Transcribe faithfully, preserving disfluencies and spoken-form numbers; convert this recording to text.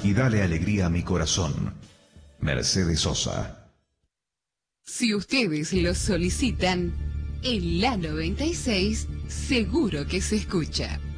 y dale alegría a mi corazón. Mercedes Sosa. Si ustedes lo solicitan, en la noventa y seis seguro que se escucha.